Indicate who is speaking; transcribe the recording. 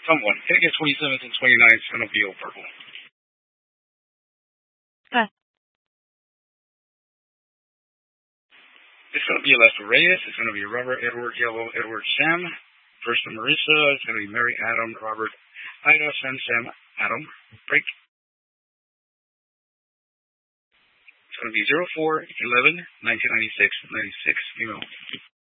Speaker 1: Someone. Gonna get 27th and 29th. It's gonna be all purple.
Speaker 2: Pass.
Speaker 1: It's gonna be Lester Reyes. It's gonna be Robert Edward Yellow Edward Sam. First to Marissa. It's gonna be Mary Adam Robert Ida Sam Adam. Break. It's gonna be 04 11 1996 96 female.